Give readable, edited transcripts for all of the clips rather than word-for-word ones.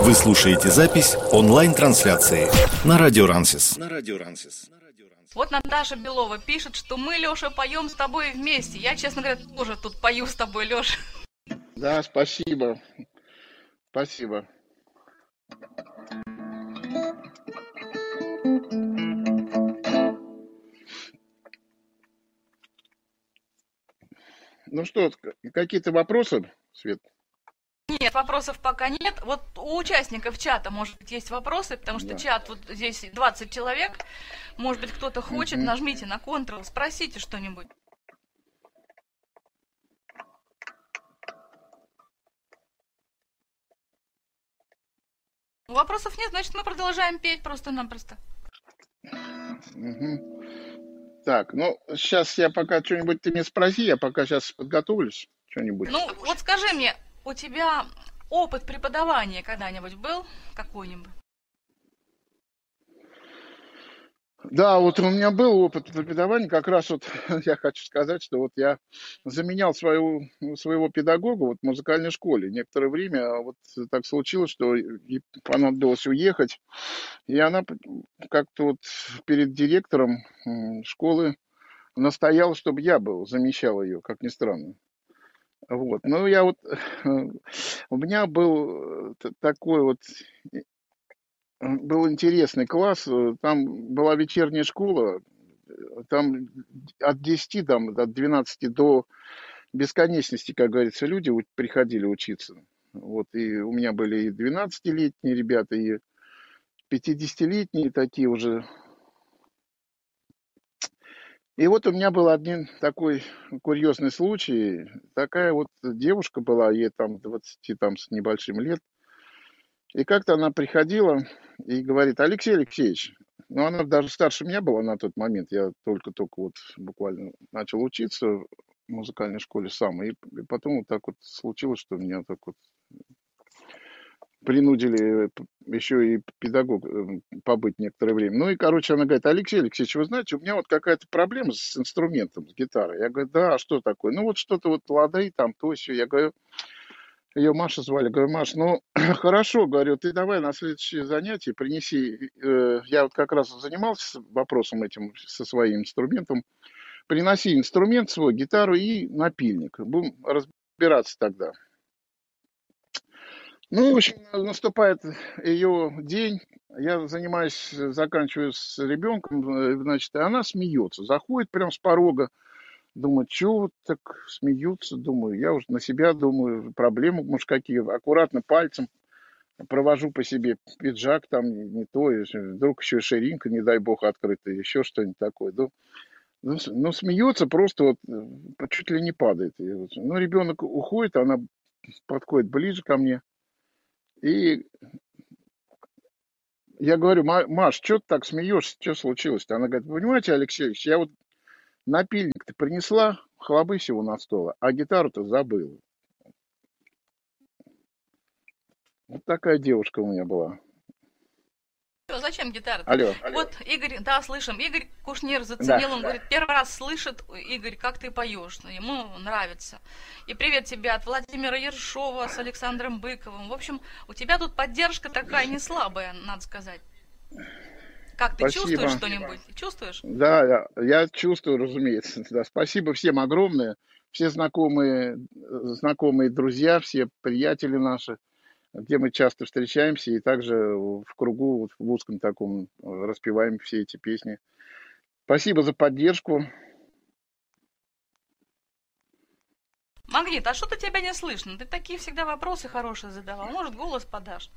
Вы слушаете запись онлайн-трансляции на Радио Рансис. Вот Наташа Белова пишет, что мы, Леша, поем с тобой вместе. Я, честно говоря, тоже тут пою с тобой, Леша. Да, спасибо. Спасибо. Ну что, какие-то вопросы, Свет? Нет, вопросов пока нет. Вот у участников чата, может быть, есть вопросы, потому что чат, вот здесь 20 человек. Может быть, кто-то хочет, нажмите на Ctrl, спросите что-нибудь. Вопросов нет, значит, мы продолжаем петь просто-напросто. Так, ну, сейчас я пока что-нибудь ты мне спроси, я пока сейчас подготовлюсь, что-нибудь. Ну, вот скажи мне, у тебя опыт преподавания когда-нибудь был какой-нибудь? Да, вот у меня был опыт преподавания, как раз вот я хочу сказать, что вот я заменял своего педагога вот в музыкальной школе. Некоторое время вот так случилось, что ей понадобилось уехать, и она как-то вот перед директором школы настояла, чтобы я замещал ее, как ни странно. Вот. Ну, я вот, у меня был такой вот, был интересный класс, там была вечерняя школа, там от 10, там, от 12 до бесконечности, как говорится, люди приходили учиться. Вот, и у меня были и 12-летние ребята, и 50-летние такие уже. И вот у меня был один такой курьезный случай. Такая вот девушка была, ей там 20 там, с небольшим лет. И как-то она приходила и говорит: Алексей Алексеевич, ну она даже старше меня была на тот момент, я только-только вот буквально начал учиться в музыкальной школе сам, и потом вот так вот случилось, что меня так вот принудили еще и педагог побыть некоторое время. Ну и, короче, она говорит: Алексей Алексеевич, вы знаете, у меня вот какая-то проблема с инструментом, с гитарой. Я говорю: да, а что такое? Ну вот что-то вот лады, там, то все. Я говорю, ее Маша звали, говорю: Маш, ну хорошо, говорю, ты давай на следующее занятие принеси, я вот как раз занимался вопросом этим со своим инструментом, приноси инструмент свой, гитару и напильник, будем разбираться тогда. Ну, в общем, наступает ее день, я занимаюсь, заканчиваю с ребенком, значит, и она смеется, заходит прям с порога, думаю, что вот так смеются, думаю, я уже на себя думаю, проблемы, может, какие, аккуратно пальцем провожу по себе пиджак, там не то, вдруг еще ширинка, не дай бог, открыта, еще что-нибудь такое, ну, смеется просто вот, чуть ли не падает. Ну, ребенок уходит, она подходит ближе ко мне, и я говорю: Маш, что ты так смеешься, что случилось-то? Она говорит: понимаете, Алексей Ильич, я вот напильник-то принесла, хлобысь его на стол, а гитару-то забыла. Вот такая девушка у меня была. Зачем гитара? Алло. Вот Игорь, да, слышим. Игорь Кушнир заценил, он говорит, первый раз слышит, Игорь, как ты поешь, ему нравится. И привет тебе от Владимира Ершова с Александром Быковым. В общем, у тебя тут поддержка такая не слабая, надо сказать. Как ты чувствуешь что-нибудь? Чувствуешь? Да, я чувствую, разумеется. Да, спасибо всем огромное. Все знакомые друзья, все приятели наши, где мы часто встречаемся, и также в кругу, в узком таком, распеваем все эти песни. Спасибо за поддержку. Магнит, а что-то тебя не слышно? Ты такие всегда вопросы хорошие задавал. Может, голос подашь?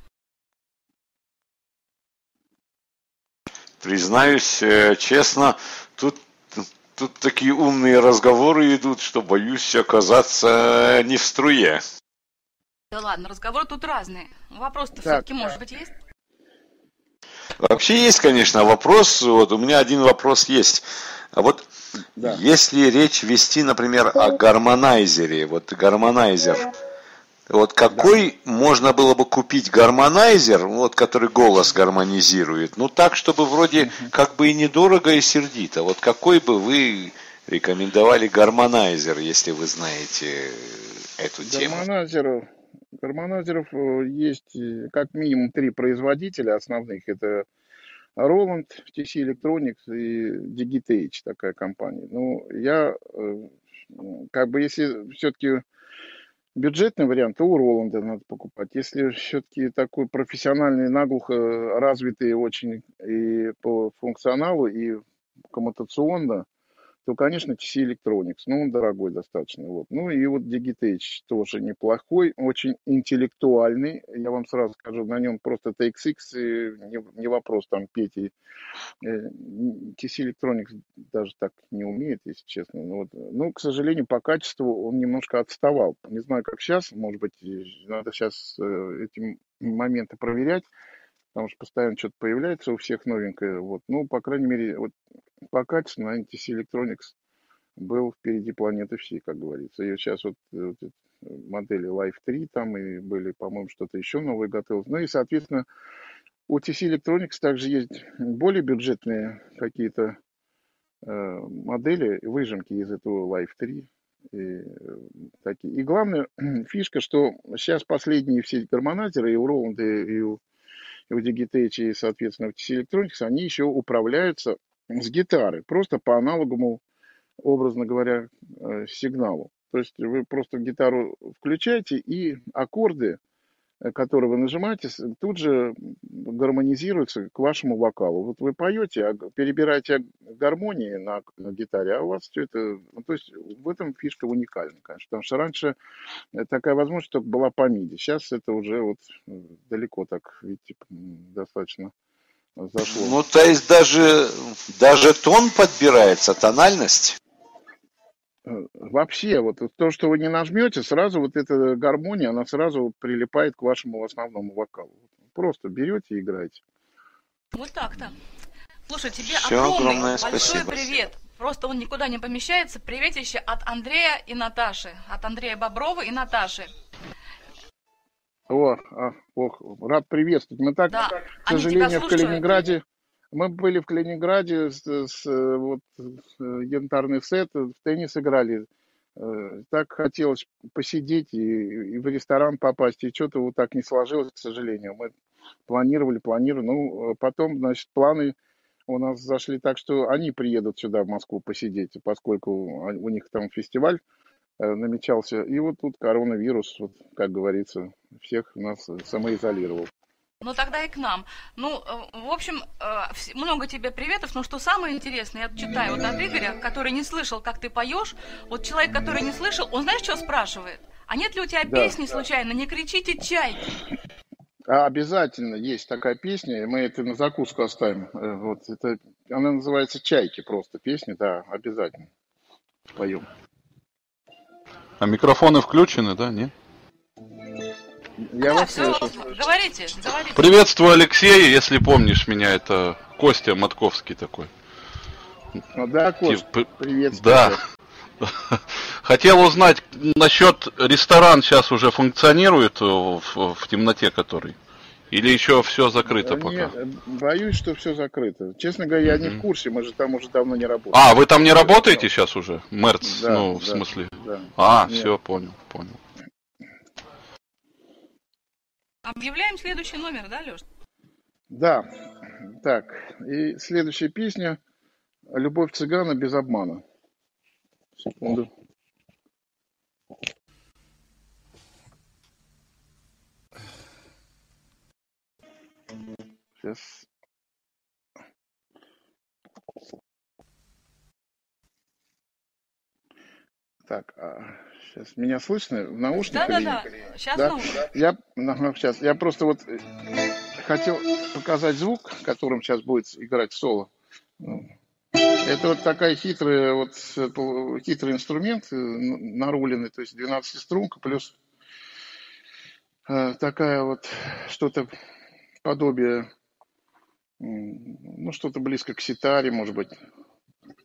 Признаюсь честно, тут такие умные разговоры идут, что боюсь оказаться не в струе. Да ладно, разговоры тут разные. Вопрос-то все-таки, может быть, есть? Вообще есть, конечно, вопрос. Вот у меня один вопрос есть. А вот если речь вести, например, о гармонайзере, вот гармонайзер, вот какой можно было бы купить гармонайзер, вот который голос гармонизирует, ну так, чтобы вроде как бы и недорого, и сердито. Вот какой бы вы рекомендовали гармонайзер, если вы знаете эту тему? Гармонайзеров есть как минимум 3 производителя основных. Это Roland, TC Electronics и Digitech, такая компания. Ну, я как бы, если все-таки бюджетный вариант, то у Роланда надо покупать. Если все-таки такой профессиональный, наглухо развитый очень и по функционалу, и коммутационно, то, конечно, TC Electronics. Ну, он дорогой достаточно. Вот. Ну, и вот Digitech тоже неплохой, очень интеллектуальный. Я вам сразу скажу, на нем просто TXX, не вопрос там петь и TC Electronics даже так не умеет, если честно. Ну, вот. Ну, к сожалению, по качеству он немножко отставал. Не знаю, как сейчас. Может быть, надо сейчас эти моменты проверять, потому что постоянно что-то появляется у всех новенькое. Вот. Ну, по крайней мере, вот по качеству, наверное, TC Electronics был впереди планеты всей, как говорится. И сейчас вот модели Life 3 там и были, по-моему, что-то еще новое готовилось. Ну и, соответственно, у TC Electronics также есть более бюджетные какие-то модели, выжимки из этого Life 3. И, такие. И главная фишка, что сейчас последние все гармонайзеры и у Roland, и у Digitech, и, соответственно, у TC Electronics, они еще управляются с гитары, просто по аналоговому, образно говоря, сигналу. То есть вы просто гитару включаете, и аккорды, которые вы нажимаете, тут же гармонизируются к вашему вокалу. Вот вы поете, перебираете гармонии на гитаре, а у вас все это... Ну, то есть в этом фишка уникальна, конечно. Потому что раньше такая возможность только была по MIDI. Сейчас это уже вот далеко так, видите, достаточно зашло. Ну, то есть даже тон подбирается, тональность? Вообще, вот то, что вы не нажмете, сразу вот эта гармония, она сразу прилипает к вашему основному вокалу. Просто берете и играете. Вот так-то. Слушай, тебе Все, огромный, большой спасибо. привет. Просто он никуда не помещается. Приветище от Андрея и Наташи. От Андрея Боброва и Наташи. Рад приветствовать. Мы так, Да, к сожалению, в Калининграде... Мы были в Калининграде, янтарный сет, в теннис играли. Так хотелось посидеть и в ресторан попасть, и что-то вот так не сложилось, к сожалению. Мы планировали. Ну, потом, значит, планы у нас зашли так, что они приедут сюда, в Москву, посидеть, поскольку у них там фестиваль намечался. И вот тут коронавирус, вот, как говорится, всех нас самоизолировал. Ну, тогда и к нам. Ну, в общем, много тебе приветов, но что самое интересное, я читаю вот от Игоря, который не слышал, как ты поешь. Вот человек, который не слышал, он знаешь, что спрашивает? А нет ли у тебя песни случайно «Не кричите, чайки»? Обязательно есть такая песня, мы это на закуску оставим. Вот это, она называется «Чайки» просто, песня, да, обязательно споем. А микрофоны включены, да, нет? Я вас слышу. Говорите. Приветствую, Алексей, если помнишь меня, это Костя Матковский такой. Да, Кость, приветствую. Да. Хотел узнать насчет ресторан сейчас уже функционирует в темноте который? Или еще все закрыто пока? Нет, боюсь, что все закрыто. Честно говоря, я не в курсе, мы же там уже давно не работаем. А, вы там не работаете сейчас уже? Мерц, да, в смысле? Да. Все, понял. Объявляем следующий номер, да, Лёш? Да. Так, и следующая песня «Любовь цыгана без обмана». Секунду. Сейчас. Так, сейчас меня слышно в наушниках? Да. Сейчас да? Сейчас. Я просто вот хотел показать звук, которым сейчас будет играть соло. Это вот такая хитрый инструмент наруленный, то есть 12-струнка плюс такая вот что-то подобие, ну, что-то близко к ситаре, может быть,